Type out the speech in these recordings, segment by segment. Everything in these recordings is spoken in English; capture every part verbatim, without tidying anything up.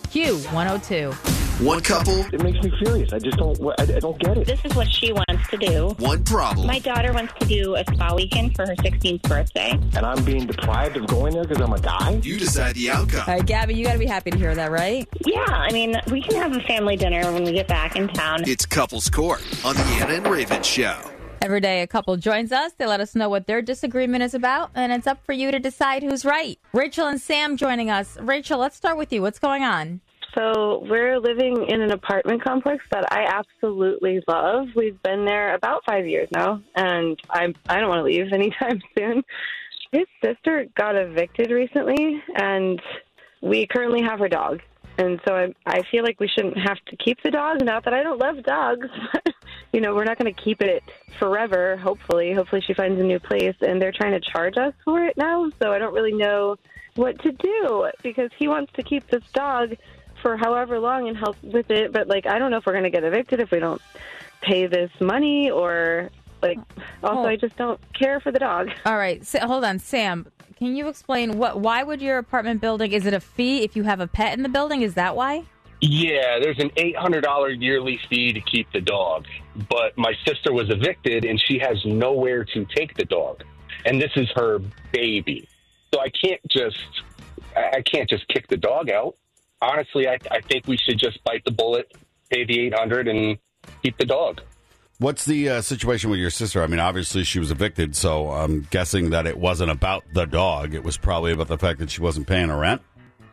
Q one oh two. One couple. It makes me furious. I just don't, I, I don't get it. This is what she wants to do. One problem. My daughter wants to do a spa weekend for her sixteenth birthday. And I'm being deprived of going there because I'm a guy? You decide the outcome. All right, Gabby, you got to be happy to hear that, right? Yeah, I mean, we can have a family dinner when we get back in town. It's Couples Court on the Anna and Raven Show. Every day a couple joins us. They let us know what their disagreement is about, and it's up for you to decide who's right. Rachel and Sam joining us. Rachel, let's start with you. What's going on? So we're living in an apartment complex that I absolutely love. We've been there about five years now, and I I don't want to leave anytime soon. His sister got evicted recently, and we currently have her dog. And so I, I feel like we shouldn't have to keep the dog. Not that I don't love dogs. You know, we're not going to keep it forever, hopefully. Hopefully she finds a new place. And they're trying to charge us for it now, so I don't really know what to do because he wants to keep this dog for however long and help with it. But, like, I don't know if we're going to get evicted if we don't pay this money or, like, also oh. I just don't care for the dog. All right. So, hold on. Sam, can you explain what? why would your apartment building, is it a fee if you have a pet in the building? Is that why? Yeah, there's an eight hundred dollars yearly fee to keep the dog. But my sister was evicted, and she has nowhere to take the dog. And this is her baby. So I can't just I can't just kick the dog out. Honestly, I, I think we should just bite the bullet, pay the eight hundred dollars, and keep the dog. What's the uh, situation with your sister? I mean, obviously she was evicted, so I'm guessing that it wasn't about the dog. It was probably about the fact that she wasn't paying her rent.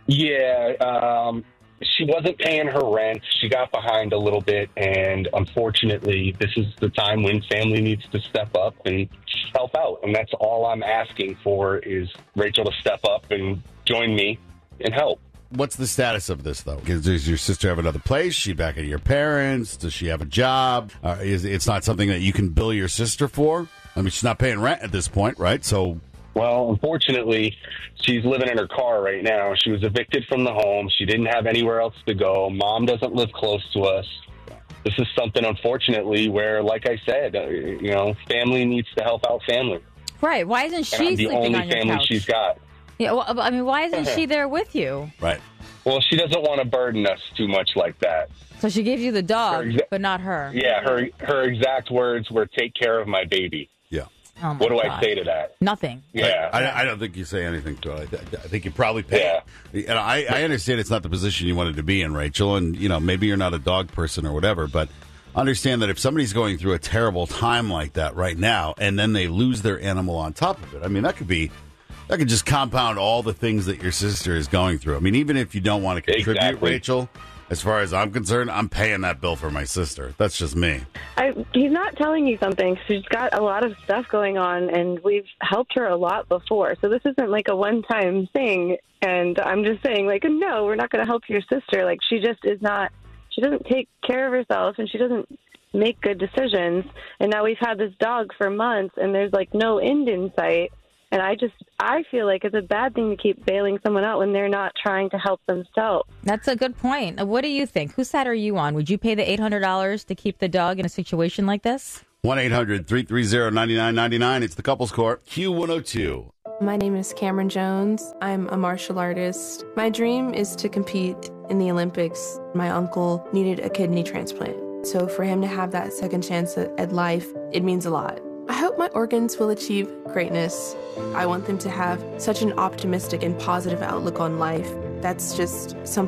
Yeah, um, she wasn't paying her rent. She got behind a little bit, and unfortunately, this is the time when family needs to step up and help out. And that's all I'm asking for is Rachel to step up and join me and help. What's the status of this, though? Does your sister have another place? Is she back at your parents? Does she have a job? Uh, is it's not something that you can bill your sister for? I mean, she's not paying rent at this point, right? So, well, unfortunately, she's living in her car right now. She was evicted from the home. She didn't have anywhere else to go. Mom doesn't live close to us. This is something, unfortunately, where, like I said, uh, you know, family needs to help out family. Right. Why isn't she and I'm the sleeping only on your family couch? she's got. Yeah, well, I mean, why isn't she there with you? Right. Well, she doesn't want to burden us too much like that. So she gave you the dog, Her exa- but not her. Yeah, her her exact words were, "Take care of my baby." Yeah. Oh my What do God. I say to that? Nothing. Yeah. I, I, I don't think you say anything to it. I, th- I think you probably pay. Yeah. And I, I understand it's not the position you wanted to be in, Rachel, and, you know, maybe you're not a dog person or whatever, but understand that if somebody's going through a terrible time like that right now, and then they lose their animal on top of it, I mean, that could be... That could just compound all the things that your sister is going through. I mean, even if you don't want to contribute, Exactly. Rachel, as far as I'm concerned, I'm paying that bill for my sister. That's just me. I, he's not telling you something. She's got a lot of stuff going on, and we've helped her a lot before. So this isn't like a one-time thing. And I'm just saying, like, no, we're not going to help your sister. Like, she just is not, she doesn't take care of herself, and she doesn't make good decisions. And now we've had this dog for months, and there's, like, no end in sight. And I just, I feel like it's a bad thing to keep bailing someone out when they're not trying to help themselves. That's a good point. What do you think? Whose side are you on? Would you pay the eight hundred dollars to keep the dog in a situation like this? one eight hundred three three zero nine nine nine nine. It's the Couples Court. Q one oh two. My name is Cameron Jones. I'm a martial artist. My dream is to compete in the Olympics. My uncle needed a kidney transplant. So for him to have that second chance at, at life, it means a lot. I hope my organs will achieve greatness. I want them to have such an optimistic and positive outlook on life. That's just something